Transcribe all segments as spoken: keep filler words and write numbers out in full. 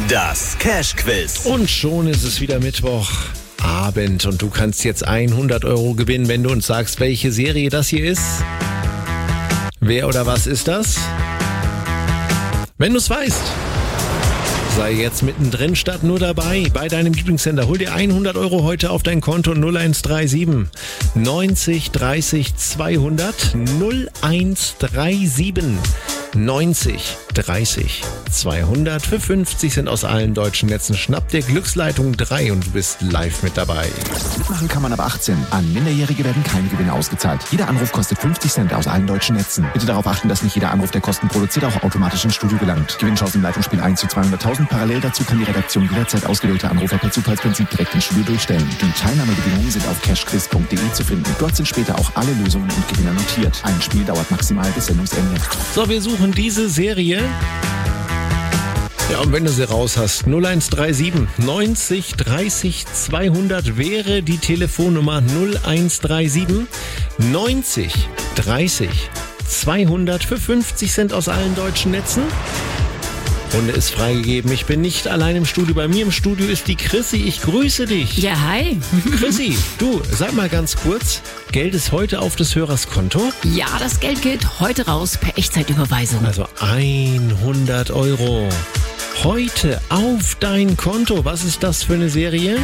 Das Cash-Quiz. Und schon ist es wieder Mittwochabend und du kannst jetzt hundert Euro gewinnen, wenn du uns sagst, welche Serie das hier ist. Wer oder was ist das? Wenn du es weißt, sei jetzt mittendrin statt nur dabei bei deinem Lieblingssender. Hol dir hundert Euro heute auf dein Konto. null eins drei sieben neunzig dreißig zweihundert null eins drei sieben neunzig dreißig zweihundert. Für fünfzig sind aus allen deutschen Netzen. Schnapp dir Glücksleitung drei und du bist live mit dabei. Mitmachen kann man ab achtzehn. An Minderjährige werden keine Gewinne ausgezahlt. Jeder Anruf kostet fünfzig Cent aus allen deutschen Netzen. Bitte darauf achten, dass nicht jeder Anruf, der Kosten produziert, auch automatisch ins Studio gelangt. Gewinnchance im Leitungsspiel eins zu zweihunderttausend. Parallel dazu kann die Redaktion jederzeit ausgewählte Anrufer per Zufallsprinzip direkt ins Studio durchstellen. Die Teilnahmebedingungen sind auf cashquiz punkt de zu finden. Dort sind später auch alle Lösungen und Gewinner notiert. Ein Spiel dauert maximal bis Sendungsende. So, wir suchen diese Serie. Ja, und wenn du sie raus hast, null eins drei sieben neunzig dreißig zweihundert wäre die Telefonnummer. Null eins drei sieben neunzig dreißig zweihundert für fünfzig Cent aus allen deutschen Netzen. Runde ist freigegeben. Ich bin nicht allein im Studio. Bei mir im Studio ist die Chrissy. Ich grüße dich. Ja, hi. Chrissy, du, sag mal ganz kurz, Geld ist heute auf des Hörers Konto? Ja, das Geld geht heute raus per Echtzeitüberweisung. Also hundert Euro. Heute auf dein Konto. Was ist das für eine Serie?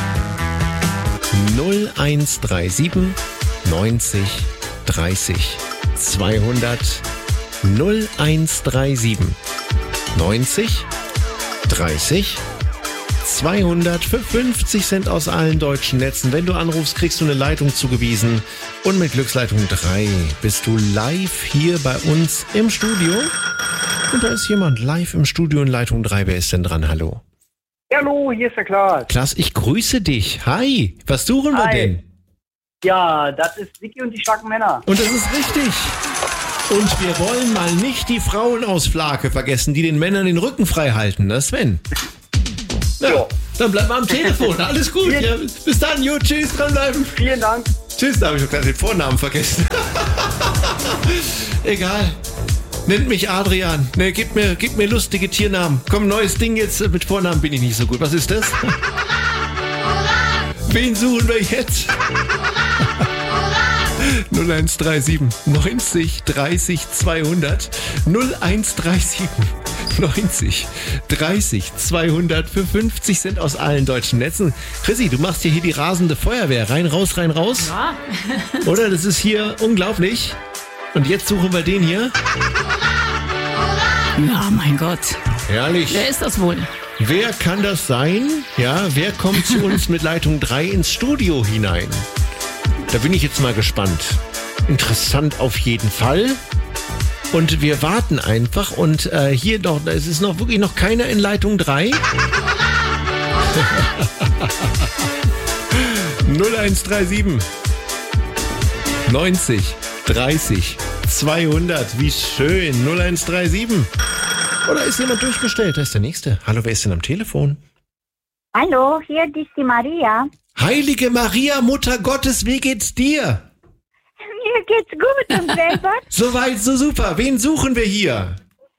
null eins drei sieben neunzig dreißig zweihundert null eins drei sieben neunzig dreißig zweihundert für fünfzig Cent aus allen deutschen Netzen. Wenn du anrufst, kriegst du eine Leitung zugewiesen. Und mit Glücksleitung drei bist du live hier bei uns im Studio. Und da ist jemand live im Studio in Leitung drei. Wer ist denn dran? Hallo. Hallo, hier ist der Klaas. Klaas, ich grüße dich. Hi, was suchen wir Hi. denn? Ja, das ist Vicky und die starken Männer. Und das ist richtig. Und wir wollen mal nicht die Frauen aus Flake vergessen, die den Männern den Rücken frei halten, ne Sven? Ja, Ja. Dann bleib mal am Telefon. Alles gut. Ja, bis dann. Jo, tschüss, dranbleiben. Vielen Dank. Tschüss, da habe ich doch gerade den Vornamen vergessen. Egal. Nennt mich Adrian. Ne, gib mir, gib mir lustige Tiernamen. Komm, neues Ding jetzt. Mit Vornamen bin ich nicht so gut. Was ist das? Wen suchen wir jetzt? null eins drei sieben neunzig dreißig zweihundert null eins drei sieben neunzig dreißig zweihundert für fünfzig Cent aus allen deutschen Netzen. Chrissy, du machst hier, hier die rasende Feuerwehr. Rein, raus, rein, raus. Ja. Oder? Das ist hier unglaublich. Und jetzt suchen wir den hier. Ja, mein Gott. Herrlich. Wer ist das wohl? Wer kann das sein? Ja, wer kommt zu uns mit Leitung drei ins Studio hinein? Da bin ich jetzt mal gespannt. Interessant auf jeden Fall. Und wir warten einfach. Und äh, hier noch, es ist noch wirklich noch keiner in Leitung drei. null eins drei sieben neunzig dreißig zweihundert. Wie schön. null eins drei sieben. Oder ist jemand durchgestellt? Da ist der Nächste. Hallo, wer ist denn am Telefon? Hallo, hier ist die Maria. Heilige Maria, Mutter Gottes, wie geht's dir? Mir geht's gut und selber? Soweit, so super. Wen suchen wir hier?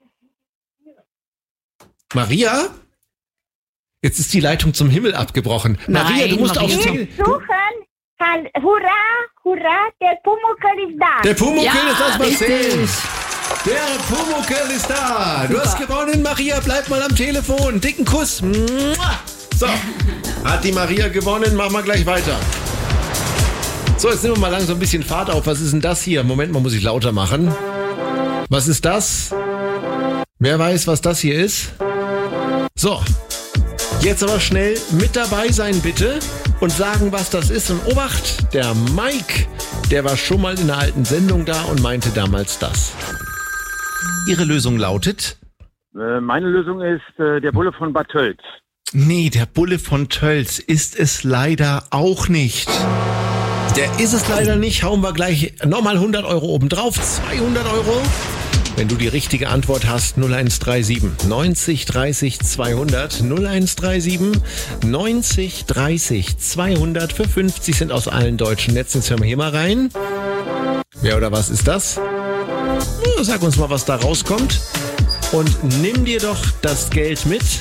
Maria? Jetzt ist die Leitung zum Himmel abgebrochen. Nein, Maria, du musst Maria. aufs Wir Telefon. suchen, Hal- hurra, hurra, der Pumuckl ist da. Der Pumuckl Ja, ist das, was richtig. zählt. Der Pumuckl ist da. Du hast gewonnen, Maria. Bleib mal am Telefon. Dicken Kuss. Mua. So, hat die Maria gewonnen. Machen wir gleich weiter. So, jetzt nehmen wir mal langsam ein bisschen Fahrt auf. Was ist denn das hier? Moment mal, muss ich lauter machen. Was ist das? Wer weiß, was das hier ist? So, jetzt aber schnell mit dabei sein, bitte. Und sagen, was das ist. Und Obacht, der Mike, der war schon mal in einer alten Sendung da und meinte damals das. Ihre Lösung lautet? Äh, meine Lösung ist äh, der Bulle von Bad Tölz. Nee, der Bulle von Tölz ist es leider auch nicht. Der ist es leider nicht. Hauen wir gleich nochmal hundert Euro obendrauf. zweihundert Euro. Wenn du die richtige Antwort hast, null eins drei sieben neunzig dreißig zweihundert. null eins drei sieben neunzig dreißig zweihundert für fünfzig Cent aus allen deutschen Netzen. Jetzt hören wir hier mal rein. Wer oder was ist das? Ja, sag uns mal, was da rauskommt. Und nimm dir doch das Geld mit.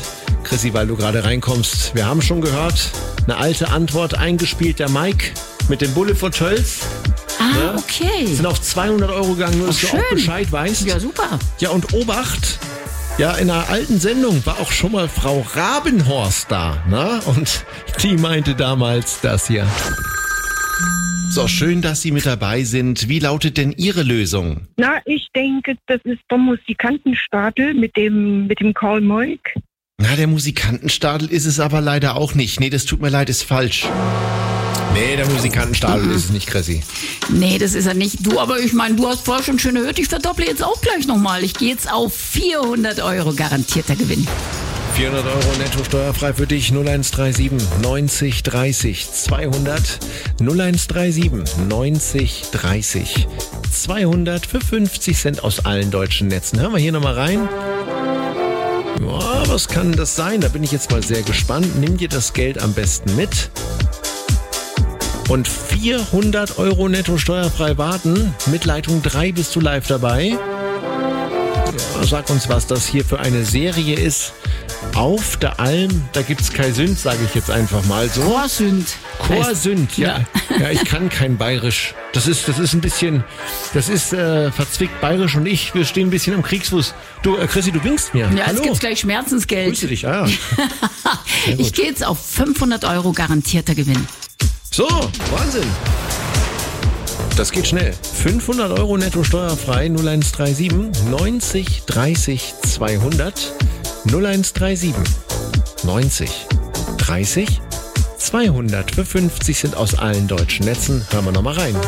Chrissy, weil du gerade reinkommst. Wir haben schon gehört, eine alte Antwort eingespielt, der Mike mit dem Bulle von Tölz. Ah, Ja. okay. Sind auf zweihundert Euro gegangen, nur dass Ach, du auch schön. Bescheid weißt. Ja, super. Ja, und Obacht, ja, in einer alten Sendung war auch schon mal Frau Rabenhorst da, ne? Und die meinte damals das hier. So, schön, dass Sie mit dabei sind. Wie lautet denn Ihre Lösung? Na, ich denke, das ist der Musikantenstadel mit dem, mit dem Karl Moik. Na, der Musikantenstadel ist es aber leider auch nicht. Nee, das tut mir leid, ist falsch. Nee, der Musikantenstadel ist es nicht, Chrissy. Nee, das ist er nicht. Du, aber ich meine, du hast vorher schon schön gehört, ich verdopple jetzt auch gleich nochmal. Ich gehe jetzt auf vierhundert Euro garantierter Gewinn. vierhundert Euro netto steuerfrei für dich. null eins drei sieben neunzig dreißig zweihundert. null eins drei sieben neunzig dreißig zweihundert für fünfzig Cent aus allen deutschen Netzen. Hören wir hier nochmal rein. Ja, was kann das sein? Da bin ich jetzt mal sehr gespannt. Nimm dir das Geld am besten mit. Und vierhundert Euro netto steuerfrei warten. Mit Leitung drei bist du live dabei. Ja, sag uns, was das hier für eine Serie ist. Auf der Alm, da gibt's kein Sünd, sage ich jetzt einfach mal so. Chorsünd. Chorsünd, ja. Ja, ich kann kein Bayerisch. Das ist, das ist ein bisschen, das ist äh, verzwickt Bayerisch und ich, wir stehen ein bisschen am Kriegsfuß. Du, äh, Chrissy, du winkst mir. Ja, Hallo. jetzt gibt's gleich Schmerzensgeld. Grüße dich, ah, ja. Sehr Ich gut. gehe jetzt auf fünfhundert Euro garantierter Gewinn. So, Wahnsinn. Das geht schnell. fünfhundert Euro netto steuerfrei, null eins drei sieben neunzig dreißig zweihundert. null eins drei sieben neunzig dreißig zweihundert für fünfzig sind aus allen deutschen Netzen. Hören wir nochmal rein.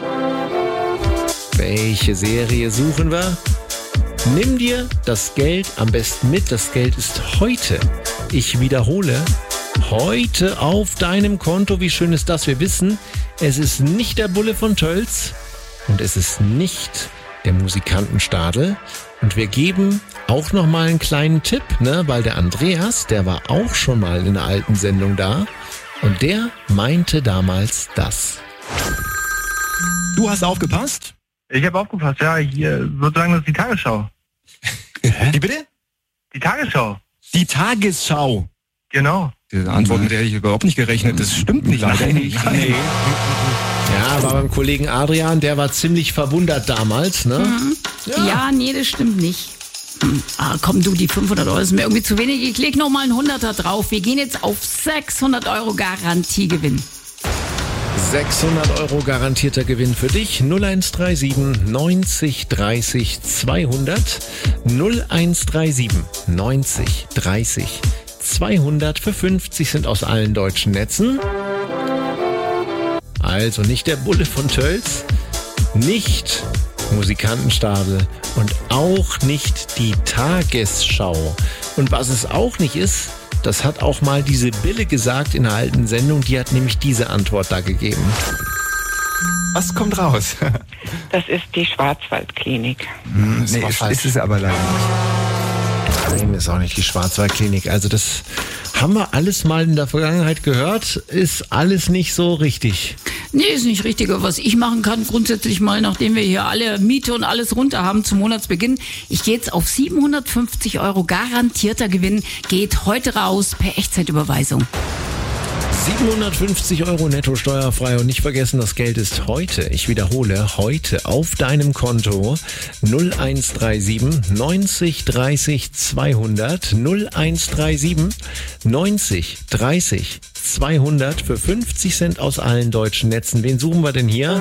Welche Serie suchen wir? Nimm dir das Geld am besten mit. Das Geld ist heute. Ich wiederhole. Heute auf deinem Konto. Wie schön ist das? Wir wissen, es ist nicht der Bulle von Tölz und es ist nicht der Musikantenstadel. Und wir geben auch noch mal einen kleinen Tipp, ne? Weil der Andreas, der war auch schon mal in einer alten Sendung da und der meinte damals das. Du hast aufgepasst? Ich habe aufgepasst, ja, hier sozusagen das ist die Tagesschau. Wie bitte? Die Tagesschau, Die Tagesschau. genau. Diese Antwort, mit der hätte ich überhaupt nicht gerechnet. Das stimmt nicht. Leider nicht. Nee. Ja, war beim Kollegen Adrian, der war ziemlich verwundert damals, ne? Ja, nee, das stimmt nicht. Hm, Ah, komm du, die fünfhundert Euro ist mir irgendwie zu wenig. Ich leg noch mal einen Hunderter drauf. Wir gehen jetzt auf sechshundert Euro Garantiegewinn. sechshundert Euro garantierter Gewinn für dich. null eins drei sieben neunzig dreißig zweihundert. null eins drei sieben neunzig dreißig zweihundert für fünfzig sind aus allen deutschen Netzen. Also nicht der Bulle von Tölz, nicht Musikantenstadel und auch nicht die Tagesschau. Und was es auch nicht ist, das hat auch mal diese Bille gesagt in einer alten Sendung, die hat nämlich diese Antwort da gegeben. Was kommt raus? Das ist die Schwarzwaldklinik. nee, ist, ist es aber leider nicht. Nein, ist auch nicht die Schwarzwaldklinik. Also das haben wir alles mal in der Vergangenheit gehört, ist alles nicht so richtig. Nee, ist nicht richtig. Aber was ich machen kann, grundsätzlich mal, nachdem wir hier alle Miete und alles runter haben zum Monatsbeginn, ich gehe jetzt auf siebenhundertfünfzig Euro garantierter Gewinn, geht heute raus per Echtzeitüberweisung. siebenhundertfünfzig Euro netto steuerfrei und nicht vergessen, das Geld ist heute, ich wiederhole, heute auf deinem Konto null eins drei sieben neunzig dreißig zweihundert null eins drei sieben neunzig dreißig zweihundert für fünfzig Cent aus allen deutschen Netzen. Wen suchen wir denn hier?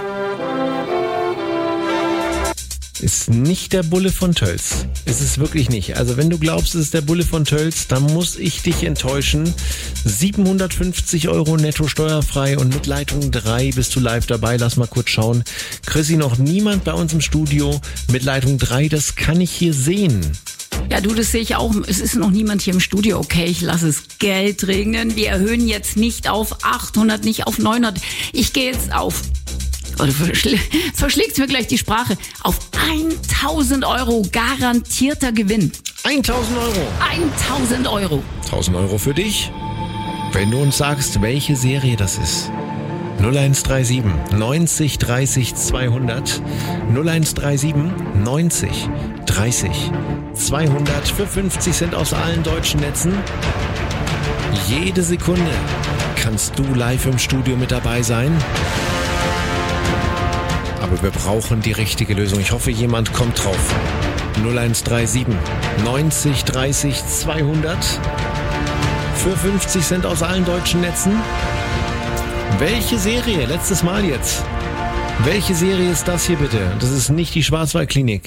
Ist nicht der Bulle von Tölz. Ist es wirklich nicht. Also wenn du glaubst, es ist der Bulle von Tölz, dann muss ich dich enttäuschen. siebenhundertfünfzig Euro netto steuerfrei und mit Leitung drei bist du live dabei. Lass mal kurz schauen. Chrissy, noch niemand bei uns im Studio mit Leitung drei, das kann ich hier sehen. Ja, du, das sehe ich auch. Es ist noch niemand hier im Studio. Okay, ich lasse es Geld regnen. Wir erhöhen jetzt nicht auf achthundert, nicht auf neunhundert. Ich gehe jetzt auf... Oder verschl- verschlägt's mir gleich die Sprache. Auf tausend Euro garantierter Gewinn. tausend Euro. tausend Euro. tausend Euro für dich, wenn du uns sagst, welche Serie das ist. null eins drei sieben neunzig dreißig zweihundert. null eins drei sieben neunzig dreißig zweihundert. Für fünfzig Cent aus allen deutschen Netzen. Jede Sekunde kannst du live im Studio mit dabei sein. Aber wir brauchen die richtige Lösung. Ich hoffe, jemand kommt drauf. null eins drei sieben neunzig dreißig zweihundert. Für fünfzig Cent aus allen deutschen Netzen. Welche Serie? Letztes Mal jetzt. Welche Serie ist das hier bitte? Das ist nicht die Schwarzwaldklinik.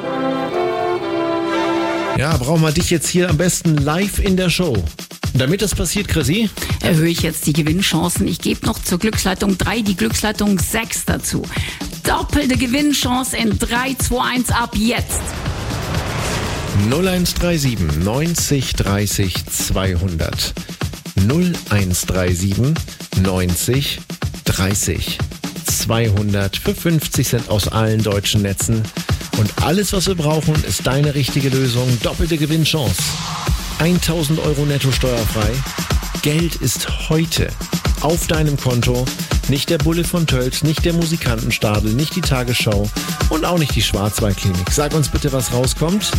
Ja, brauchen wir dich jetzt hier am besten live in der Show. Damit das passiert, Chrissy, erhöhe ich jetzt die Gewinnchancen. Ich gebe noch zur Glücksleitung drei die Glücksleitung sechs dazu. Doppelte Gewinnchance in drei, zwei, eins ab jetzt. null eins drei sieben neunzig dreißig zweihundert. null eins drei sieben neunzig dreißig zweihundert für fünfzig Cent aus allen deutschen Netzen. Und alles, was wir brauchen, ist deine richtige Lösung. Doppelte Gewinnchance. tausend Euro netto steuerfrei. Geld ist heute auf deinem Konto. Nicht der Bulle von Tölz, nicht der Musikantenstadel, nicht die Tagesschau und auch nicht die Schwarzwaldklinik. Sag uns bitte, was rauskommt.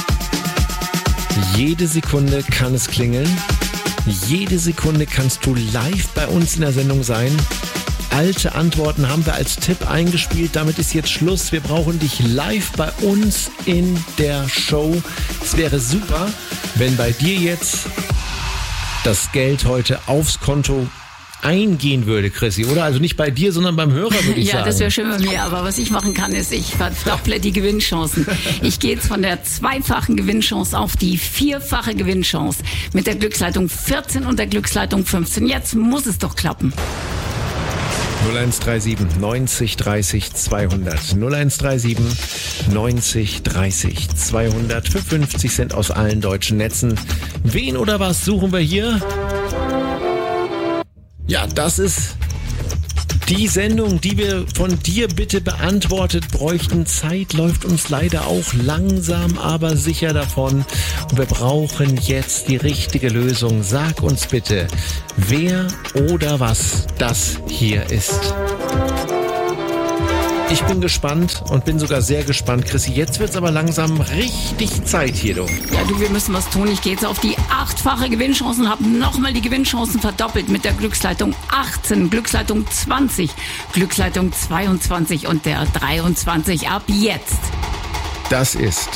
Jede Sekunde kann es klingeln. Jede Sekunde kannst du live bei uns in der Sendung sein. Alte Antworten haben wir als Tipp eingespielt. Damit ist jetzt Schluss. Wir brauchen dich live bei uns in der Show. Es wäre super, wenn bei dir jetzt das Geld heute aufs Konto eingehen würde, Chrissy, oder? Also nicht bei dir, sondern beim Hörer, würde ich ja, sagen. Ja, das wäre schön bei mir. Aber was ich machen kann, ist, ich verdopple die Gewinnchancen. Ich gehe jetzt von der zweifachen Gewinnchance auf die vierfache Gewinnchance. Mit der Glücksleitung vierzehn und der Glücksleitung fünfzehn. Jetzt muss es doch klappen. null eins drei sieben neunzig dreißig zweihundert. null eins drei sieben neunzig dreißig zweihundert für fünfzig Cent aus allen deutschen Netzen. Wen oder was suchen wir hier? Ja, das ist die Sendung, die wir von dir bitte beantwortet bräuchten. Zeit läuft uns leider auch langsam, aber sicher davon. Und wir brauchen jetzt die richtige Lösung. Sag uns bitte, wer oder was das hier ist. Ich bin gespannt und bin sogar sehr gespannt, Chrissy. Jetzt wird's aber langsam richtig Zeit hier, du. Ja, du, wir müssen was tun. Ich gehe jetzt auf die achtfache Gewinnchance und habe nochmal die Gewinnchancen verdoppelt mit der Glücksleitung achtzehn, Glücksleitung zwanzig, Glücksleitung zweiundzwanzig und der dreiundzwanzig ab jetzt. Das ist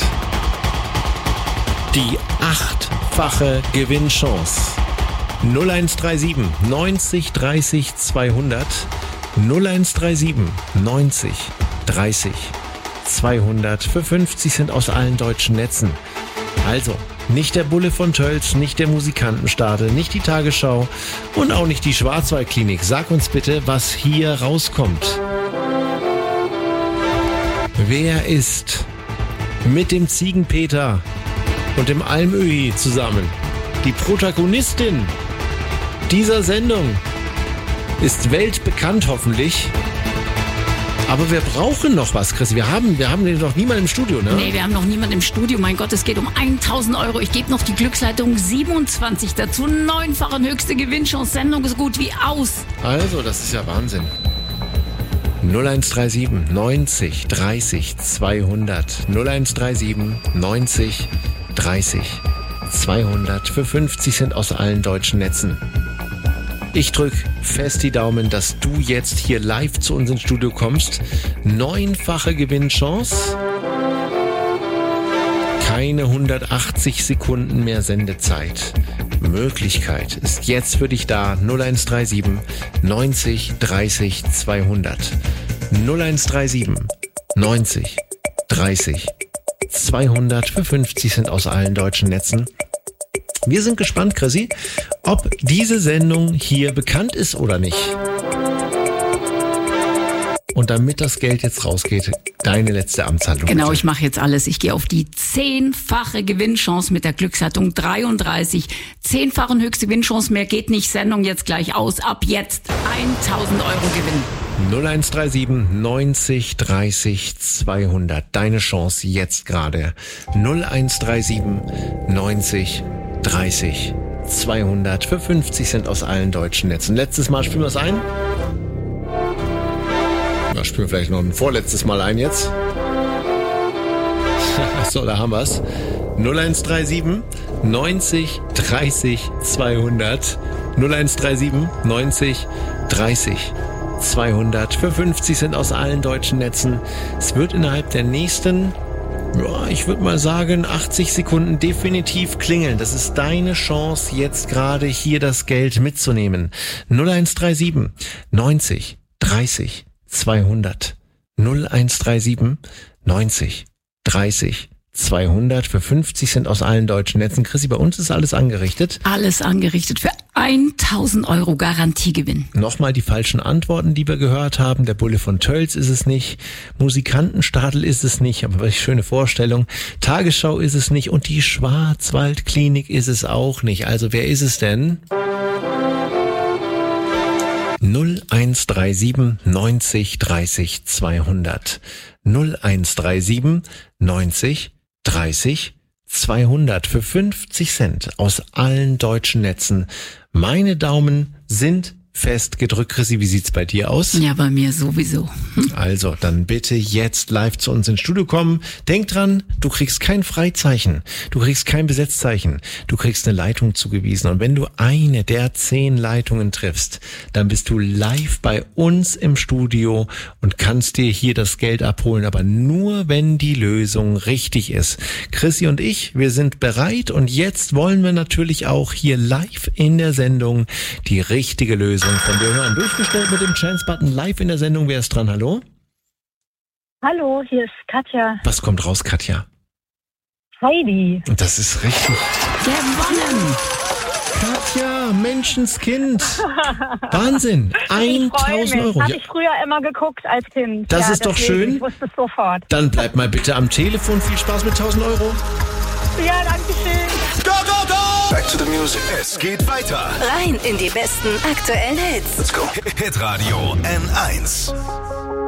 die achtfache Gewinnchance. null eins drei sieben neunzig dreißig zweihundert. null eins drei sieben neunzig dreißig zweihundert für fünfzig Cent aus allen deutschen Netzen. Also, nicht der Bulle von Tölz, nicht der Musikantenstadel, nicht die Tagesschau und auch nicht die Schwarzwaldklinik. Sag uns bitte, was hier rauskommt. Wer ist mit dem Ziegenpeter und dem Almöhi zusammen die Protagonistin dieser Sendung? Ist weltbekannt hoffentlich. Aber wir brauchen noch was, Chris. Wir haben, wir haben noch niemanden im Studio, ne? Nee, wir haben noch niemanden im Studio. Mein Gott, es geht um tausend Euro. Ich gebe noch die Glücksleitung siebenundzwanzig dazu. Neunfache höchste Gewinnchance. Sendung ist gut wie aus. Also, das ist ja Wahnsinn. null eins drei sieben neunzig dreißig zweihundert. null eins drei sieben neunzig dreißig zweihundert für fünfzig Cent aus allen deutschen Netzen. Ich drück fest die Daumen, dass du jetzt hier live zu uns ins Studio kommst. Neunfache Gewinnchance. Keine hundertachtzig Sekunden mehr Sendezeit. Möglichkeit ist jetzt für dich da. null eins drei sieben neunzig dreißig zweihundert. null eins drei sieben neunzig dreißig zweihundert für fünfzig Cent aus allen deutschen Netzen. Wir sind gespannt, Chrissy, ob diese Sendung hier bekannt ist oder nicht. Und damit das Geld jetzt rausgeht, deine letzte Amtshandlung. Genau, bitte. ich mache jetzt alles. Ich gehe auf die zehnfache Gewinnchance mit der Glücksleitung dreiunddreißig. Zehnfachen höchste Gewinnchance, mehr geht nicht. Sendung jetzt gleich aus. Ab jetzt tausend Euro Gewinn. null eins drei sieben neunzig dreißig zweihundert. Deine Chance jetzt gerade. null eins drei sieben neunzig dreißig zweihundert für fünfzig Cent aus allen deutschen Netzen. Letztes Mal spielen wir es ein. mir vielleicht noch ein vorletztes Mal ein jetzt. So, da haben wir's. null eins drei sieben neunzig dreißig zweihundert. null eins drei sieben neunzig dreißig zweihundert. Für fünfzig Cent aus allen deutschen Netzen. Es wird innerhalb der nächsten, ja, ich würde mal sagen, achtzig Sekunden definitiv klingeln. Das ist deine Chance, jetzt gerade hier das Geld mitzunehmen. null eins drei sieben neunzig dreißig zweihundert. null eins drei sieben neunzig dreißig zweihundert für fünfzig Cent aus allen deutschen Netzen. Chrissy, bei uns ist alles angerichtet. Alles angerichtet für tausend Euro Garantiegewinn. Nochmal die falschen Antworten, die wir gehört haben. Der Bulle von Tölz ist es nicht. Musikantenstadel ist es nicht. Aber welche schöne Vorstellung. Tagesschau ist es nicht. Und die Schwarzwaldklinik ist es auch nicht. Also wer ist es denn? null eins drei sieben neunzig dreißig zweihundert. null eins drei sieben neunzig dreißig zweihundert für fünfzig Cent aus allen deutschen Netzen. Meine Daumen sind fest gedrückt. Chrissy, wie sieht's bei dir aus? Ja, bei mir sowieso. Hm. Also, dann bitte jetzt live zu uns ins Studio kommen. Denk dran, du kriegst kein Freizeichen, du kriegst kein Besetzzeichen, du kriegst eine Leitung zugewiesen. Und wenn du eine der zehn Leitungen triffst, dann bist du live bei uns im Studio und kannst dir hier das Geld abholen, aber nur, wenn die Lösung richtig ist. Chrissy und ich, wir sind bereit und jetzt wollen wir natürlich auch hier live in der Sendung die richtige Lösung von dir hören. Durchgestellt mit dem Chance-Button live in der Sendung. Wer ist dran? Hallo? Hallo, hier ist Katja. Was kommt raus, Katja? Heidi. Und das ist richtig. Gewonnen! Katja, Menschenskind. Wahnsinn. tausend Euro. Habe ich früher immer geguckt als Kind. Das ja, ist doch deswegen, schön. Ich wusste es sofort. Dann bleib mal bitte am Telefon. Viel Spaß mit tausend Euro. Ja, danke schön. Go, go, go! Back to the music. Es geht weiter. Rein in die besten aktuellen Hits. Let's go. Hitradio N eins.